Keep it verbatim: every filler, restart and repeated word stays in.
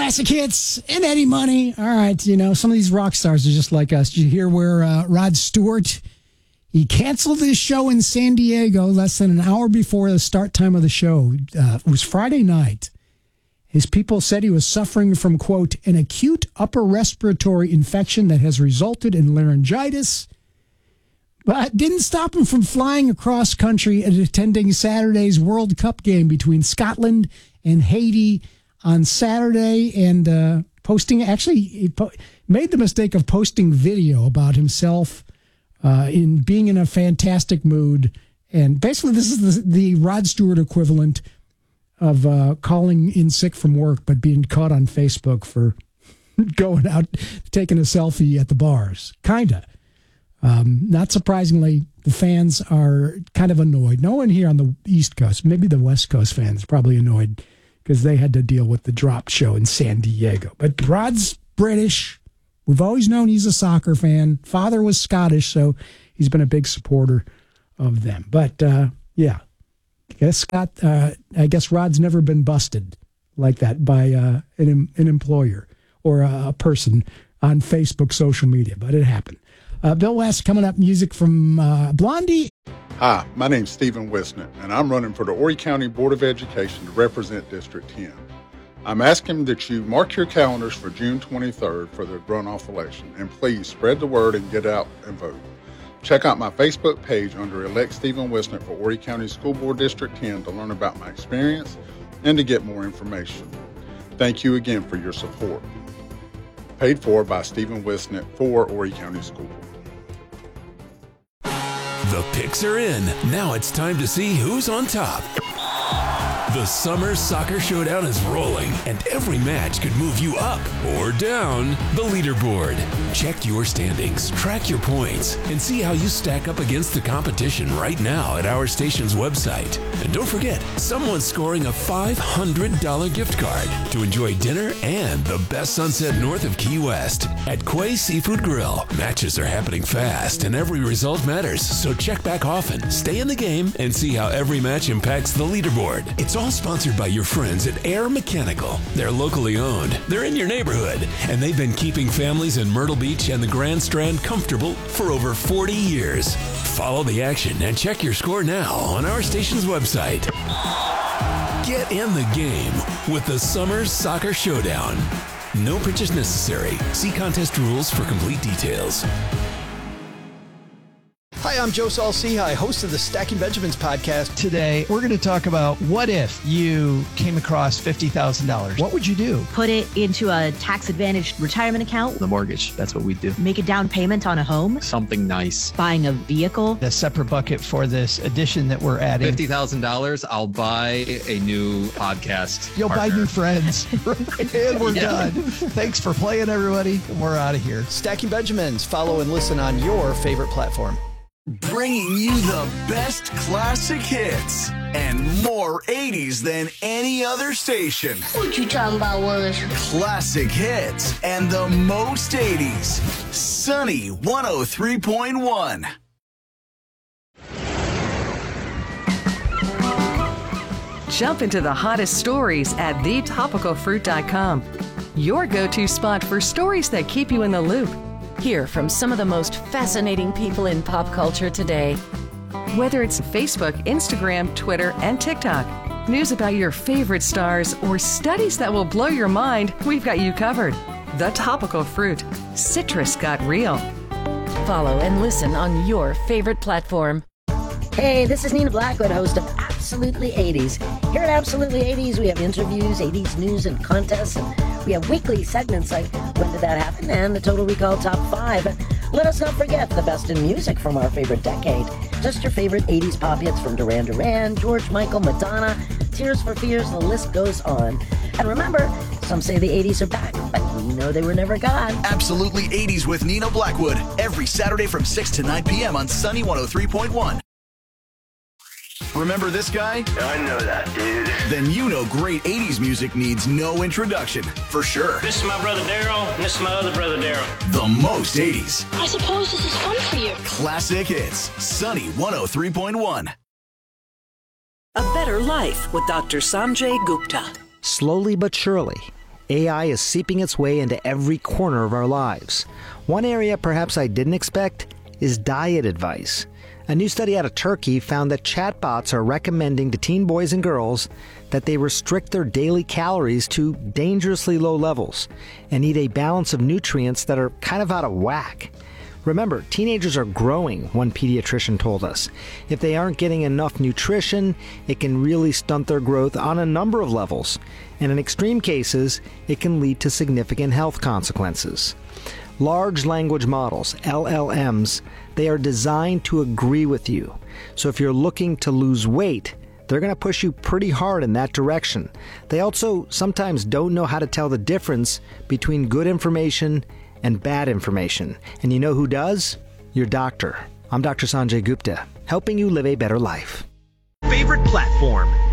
Classic hits and Eddie Money. All right, you know, some of these rock stars are just like us. Did you hear where uh, Rod Stewart, he canceled his show in San Diego less than an hour before the start time of the show. Uh, it was Friday night. His people said he was suffering from, quote, an acute upper respiratory infection that has resulted in laryngitis, but didn't stop him from flying across country and attending Saturday's World Cup game between Scotland and Haiti on Saturday, and uh, posting, actually, he po- made the mistake of posting video about himself uh, in being in a fantastic mood. And basically, this is the, the Rod Stewart equivalent of uh, calling in sick from work, but being caught on Facebook for going out, taking a selfie at the bars. Kinda. Um, not surprisingly, the fans are kind of annoyed. No one here on the East Coast, maybe the West Coast fans, probably annoyed because they had to deal with the dropped show in San Diego. But Rod's British. We've always known he's a soccer fan. Father was Scottish, so he's been a big supporter of them. But, uh, yeah, I guess Scott, uh, I guess Rod's never been busted like that by uh, an, an employer or a, a person on Facebook social media, but it happened. Uh, Bill West coming up, music from uh, Blondie. Hi, my name's Stephen Wisnett, and I'm running for the Horry County Board of Education to represent District ten. I'm asking that you mark your calendars for June twenty-third for the runoff election, and please spread the word and get out and vote. Check out my Facebook page under Elect Stephen Wisnett for Horry County School Board District ten to learn about my experience and to get more information. Thank you again for your support. Paid for by Stephen Wisnett for Horry County School Board. The picks are in. Now it's time to see who's on top. The Summer Soccer Showdown is rolling, and every match could move you up or down the leaderboard. Check your standings, track your points, and see how you stack up against the competition right now at our station's website. And don't forget, someone's scoring a five hundred dollars gift card to enjoy dinner and the best sunset north of Key West at Quay Seafood Grill. Matches are happening fast, and every result matters, so check back often, stay in the game, and see how every match impacts the leaderboard. It's all sponsored by your friends at Air Mechanical. They're locally owned, they're in your neighborhood, and they've been keeping families in Myrtle Beach and the Grand Strand comfortable for over forty years. Follow the action and check your score now on our station's website. Get in the game with the Summer Soccer Showdown. No purchase necessary. See contest rules for complete details. Hi, I'm Joe Saul-Sehy, host of the Stacking Benjamins podcast. Today, we're going to talk about what if you came across fifty thousand dollars? What would you do? Put it into a tax-advantaged retirement account. The mortgage, that's what we do. Make a down payment on a home. Something nice. Buying a vehicle. A separate bucket for this addition that we're adding. fifty thousand dollars, I'll buy a new podcast You'll partner. buy new friends. And we're Yeah. done. Thanks for playing, everybody. We're out of here. Stacking Benjamins. Follow and listen on your favorite platform. Bringing you the best classic hits and more eighties than any other station. What you talking about, Willis? Classic hits and the most eighties. Sunny one oh three point one. Jump into the hottest stories at the topical fruit dot com. Your go-to spot for stories that keep you in the loop. Hear from some of the most fascinating people in pop culture today. Whether it's Facebook, Instagram, Twitter, and TikTok, news about your favorite stars, or studies that will blow your mind, we've got you covered. The Topical Fruit. Citrus got real. Follow and listen on your favorite platform. Hey, this is Nina Blackwood, host of Absolutely eighties. Here at Absolutely eighties, we have interviews, eighties news, and contests, and we have weekly segments like When Did That Happen? And the Total Recall Top five. Let us not forget the best in music from our favorite decade. Just your favorite eighties pop hits from Duran Duran, George Michael, Madonna, Tears for Fears, the list goes on. And remember, some say the eighties are back, but we know they were never gone. Absolutely eighties with Nina Blackwood. Every Saturday from six to nine p.m. on Sunny one oh three point one. Remember this guy? I know that, dude. Then you know great eighties music needs no introduction, for sure. This is my brother Daryl, and this is my other brother Daryl. The most eighties. I suppose this is fun for you. Classic hits. Sunny one oh three point one. A Better Life with Doctor Sanjay Gupta. Slowly but surely, A I is seeping its way into every corner of our lives. One area perhaps I didn't expect is diet advice. A new study out of Turkey found that chatbots are recommending to teen boys and girls that they restrict their daily calories to dangerously low levels and eat a balance of nutrients that are kind of out of whack. Remember, teenagers are growing, one pediatrician told us. If they aren't getting enough nutrition, it can really stunt their growth on a number of levels. And in extreme cases, it can lead to significant health consequences. Large language models, L L Ms, they are designed to agree with you. So if you're looking to lose weight, they're going to push you pretty hard in that direction. They also sometimes don't know how to tell the difference between good information and bad information. And you know who does? Your doctor. I'm Doctor Sanjay Gupta, helping you live a better life. Favorite platform,